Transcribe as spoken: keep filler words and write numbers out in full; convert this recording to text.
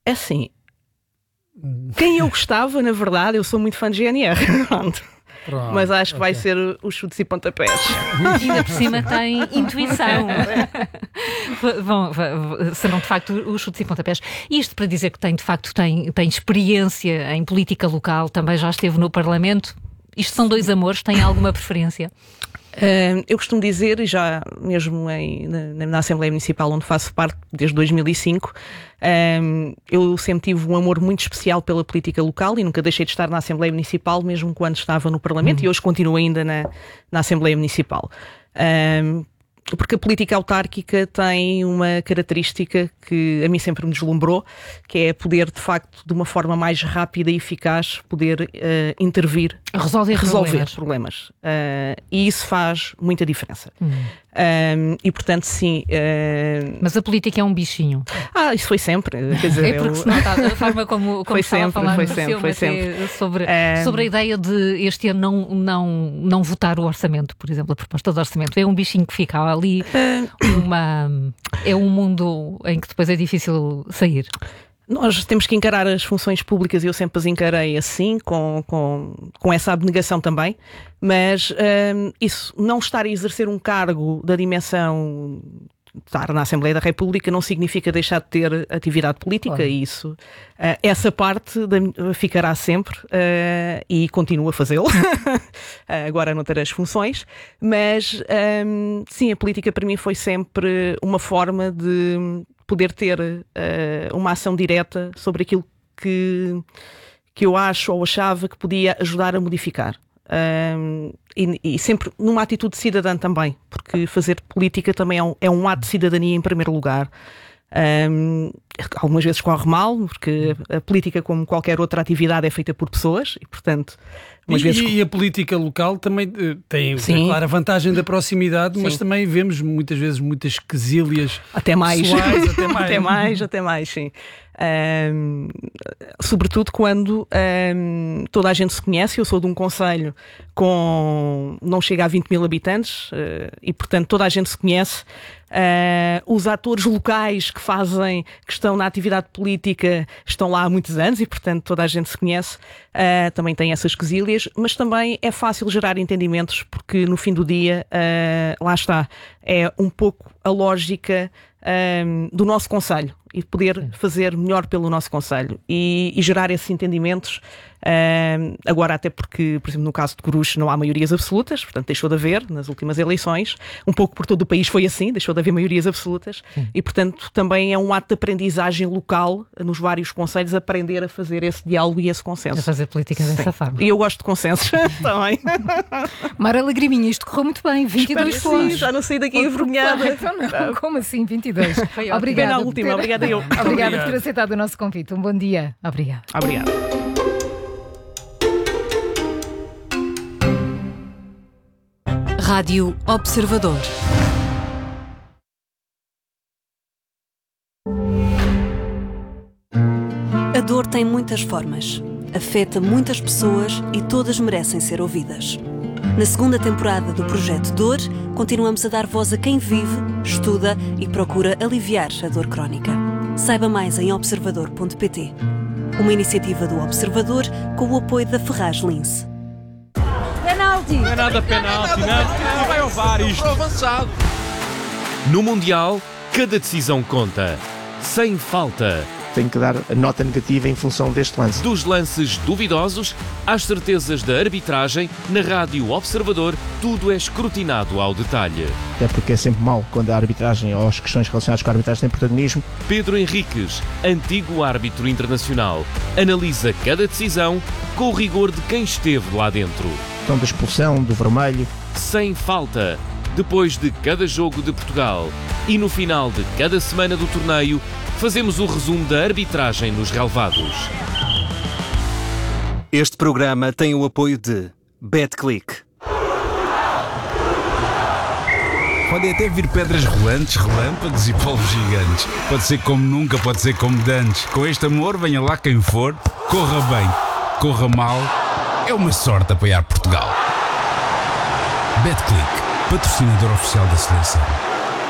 É assim, quem eu gostava, na verdade, eu sou muito fã de G N R. Pronto. Pronto, mas acho que okay. vai ser os chutes e pontapés. E ainda por cima tem intuição. Bom, serão de facto os chutes e pontapés. Isto para dizer que tem, de facto, tem, tem experiência em política local, também já esteve no Parlamento. Isto são dois amores, tem alguma preferência? Uh, eu costumo dizer, e já mesmo em, na, na Assembleia Municipal, onde faço parte desde dois mil e cinco, um, eu sempre tive um amor muito especial pela política local e nunca deixei de estar na Assembleia Municipal, mesmo quando estava no Parlamento, uhum. e hoje continuo ainda na, na Assembleia Municipal. Um, porque a política autárquica tem uma característica que a mim sempre me deslumbrou, que é poder, de facto, de uma forma mais rápida e eficaz, poder uh, intervir, resolver, resolver problemas, problemas. Uh, e isso faz muita diferença. Hum. Um, e portanto, sim. Uh... Mas a política é um bichinho. Ah, isso foi sempre. Quer dizer, é porque eu... se nota a forma como, como foi estava sempre, a falar foi no sempre, foi sempre. Sobre, um... sobre a ideia de este ano não, não, não votar o orçamento, por exemplo, a proposta de orçamento. É um bichinho que fica ali, uma, é um mundo em que depois é difícil sair. Nós temos que encarar as funções públicas e eu sempre as encarei assim, com, com, com essa abnegação também, mas um, isso, não estar a exercer um cargo da dimensão de estar na Assembleia da República não significa deixar de ter atividade política, claro. E isso, uh, essa parte da, ficará sempre uh, e continuo a fazê-lo, agora não ter as funções, mas um, sim, a política para mim foi sempre uma forma de poder ter uh, uma ação direta sobre aquilo que, que eu acho ou achava que podia ajudar a modificar. Um, e, e sempre numa atitude cidadã também, porque fazer política também é um, é um ato de cidadania em primeiro lugar. Um, algumas vezes corre mal, porque a política, como qualquer outra atividade, é feita por pessoas e, portanto, umas e, vezes... e a política local também uh, tem, tem, claro, a vantagem da proximidade, sim. Mas também vemos muitas vezes muitas quesílias até mais, pessoais, até mais, até mais, até mais, sim. Um, sobretudo quando um, toda a gente se conhece. Eu sou de um concelho com não chega a vinte mil habitantes uh, e portanto toda a gente se conhece. Uh, os atores locais que fazem, que estão na atividade política estão lá há muitos anos e portanto toda a gente se conhece, uh, também tem essas quesílias, mas também é fácil gerar entendimentos porque no fim do dia, uh, lá está, é um pouco a lógica um, do nosso concelho e poder fazer melhor pelo nosso concelho e, e gerar esses entendimentos. Um, agora até porque, por exemplo, no caso de Coruche não há maiorias absolutas, portanto deixou de haver nas últimas eleições, um pouco por todo o país foi assim, deixou de haver maiorias absolutas. Sim. E portanto também é um ato de aprendizagem local nos vários concelhos, aprender a fazer esse diálogo e esse consenso. A fazer política dessa Sim. forma. E eu gosto de consensos também. Mara Lagriminha, isto correu muito bem, vinte e dois pontos. Já não saí daqui envergonhada. Então não, como assim vinte e dois? Obrigada. Na última, obrigada eu. Obrigada Obrigado. por ter aceitado o nosso convite. Um bom dia. Obrigada. Obrigado. Rádio Observador. A dor tem muitas formas, afeta muitas pessoas e todas merecem ser ouvidas. Na segunda temporada do Projeto Dor, continuamos a dar voz a quem vive, estuda e procura aliviar a dor crónica. Saiba mais em observador ponto pt. Uma iniciativa do Observador com o apoio da Ferraz Lince. Penalti! Não é nada penalti, não. Não vai ao V A R isto. Avançado. No Mundial, cada decisão conta. Sem falta. Tenho que dar a nota negativa em função deste lance. Dos lances duvidosos às certezas da arbitragem, na Rádio Observador, tudo é escrutinado ao detalhe. Até porque é sempre mau quando a arbitragem ou as questões relacionadas com a arbitragem têm protagonismo. Pedro Henriques, antigo árbitro internacional, analisa cada decisão com o rigor de quem esteve lá dentro. Então, da expulsão, do vermelho. Sem falta. Depois de cada jogo de Portugal e no final de cada semana do torneio, fazemos o resumo da arbitragem nos relevados. Este programa tem o apoio de BetClick. Podem até vir pedras rolantes, relâmpagos e polvos gigantes. Pode ser como nunca, pode ser como dantes. Com este amor, venha lá quem for, corra bem, corra mal. É uma sorte apoiar Portugal. BetClick, patrocinador oficial da seleção.